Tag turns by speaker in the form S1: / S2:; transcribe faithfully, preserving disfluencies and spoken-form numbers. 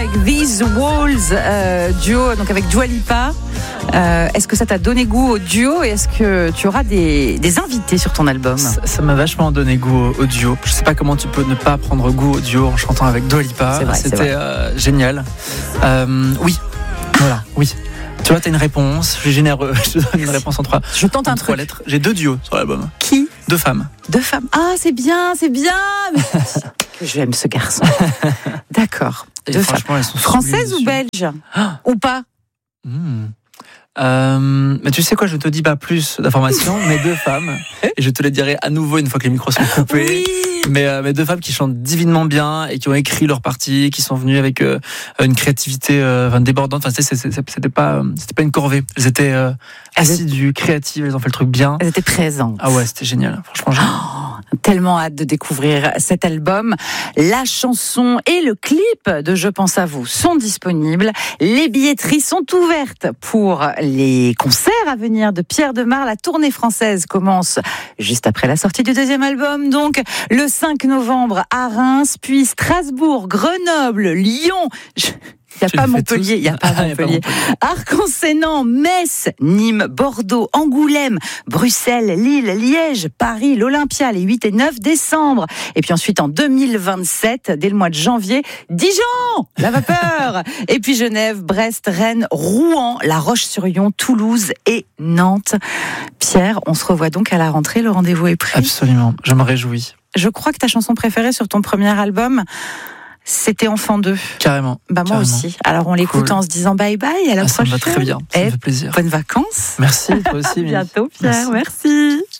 S1: These Walls, euh, duo donc avec Dua Lipa. Euh, est-ce que ça t'a donné goût au duo et est-ce que tu auras des, des invités sur ton album?
S2: Ça, ça m'a vachement donné goût au, au duo. Je sais pas comment tu peux ne pas prendre goût au duo en chantant avec Dua Lipa.
S1: C'est vrai,
S2: C'était
S1: c'est vrai.
S2: Euh, génial. Euh, oui, voilà, oui. Tu vois, t'as une réponse. Je suis généreux. Je te donne une réponse en trois.
S1: Je tente
S2: en
S1: un
S2: trois
S1: truc.
S2: lettres. J'ai deux duos sur l'album.
S1: Qui?
S2: Deux femmes.
S1: Deux femmes. Ah, c'est bien, c'est bien. Mais que j'aime ce garçon. D'accord.
S2: Et
S1: Deux femmes.
S2: franchement, elles sont
S1: Françaises ou
S2: sublimes
S1: belges?
S2: Ah.
S1: Ou pas?
S2: Mmh. Euh, mais tu sais quoi, je te dis pas plus d'informations, mais deux femmes, et je te les dirai à nouveau une fois que les micros sont coupés.
S1: Oui.
S2: Mais, euh, mais deux femmes qui chantent divinement bien et qui ont écrit leur partie, qui sont venues avec euh, une créativité euh, enfin, débordante. Enfin, c'est, c'est, c'était pas, c'était pas une corvée. Elles étaient euh, assidues, créatives. Elles ont fait le truc bien.
S1: Elles étaient présentes.
S2: Ah ouais, c'était génial. Franchement, génial.
S1: Oh, tellement hâte de découvrir cet album. La chanson et le clip de Je pense à vous sont disponibles. Les billetteries sont ouvertes pour les concerts à venir de Pierre Demar. La tournée française commence juste après la sortie du deuxième album. Donc, le cinq novembre à Reims, puis Strasbourg, Grenoble, Lyon. Je... Il n'y a pas Montpellier, il n'y a pas
S2: Ah, y a pas
S1: Montpellier. Arc-en-Sénan, Metz, Nîmes, Bordeaux, Angoulême, Bruxelles, Lille, Liège, Paris, l'Olympia, les huit et neuf décembre. Et puis ensuite, en deux mille vingt-sept, dès le mois de janvier, Dijon, la vapeur. Et puis Genève, Brest, Rennes, Rouen, La Roche-sur-Yon, Toulouse et Nantes. Pierre, on se revoit donc à la rentrée, le rendez-vous est pris.
S2: Absolument, je me réjouis.
S1: Je crois que ta chanson préférée sur ton premier album, c'était Enfant deux.
S2: Carrément.
S1: Bah moi
S2: carrément.
S1: aussi. Alors on l'écoute
S2: Cool.
S1: en se disant bye bye à la
S2: Ah, ça me
S1: prochaine.
S2: va très bien, ça me
S1: Et
S2: fait plaisir.
S1: bonnes vacances.
S2: Merci, toi aussi.
S1: À bientôt Pierre,
S2: Merci.
S1: merci.